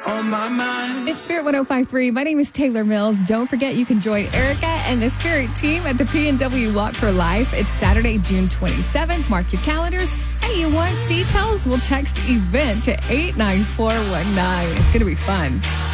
on my mind. It's Spirit 105.3. My name is Taylor Mills. Don't forget you can join Erica and the Spirit team at the PNW Walk for Life. It's Saturday, June 27th. Mark your calendars. Hey, you want details? We'll text EVENT to 89419. It's going to be fun.